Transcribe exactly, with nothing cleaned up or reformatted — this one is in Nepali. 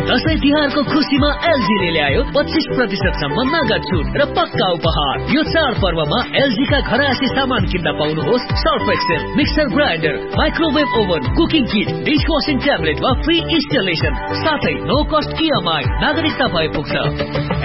दशैं तिहारको खुसीमा एलजीले ल्यायो पच्चीस प्रतिशत सम्म नगद छुट र पक्का उपहार। यो चाड पर्वमा एलजी का घरायसी सामान किन्दा पाउनुहोस् Surf Excel, mixer grinder, microwave oven, cooking किट, डिशवासिङ ट्याब्लेट वा फ्री इन्स्टलेसन साथै नो कस्ट इएमआई नागरिकता भए पुग्छ।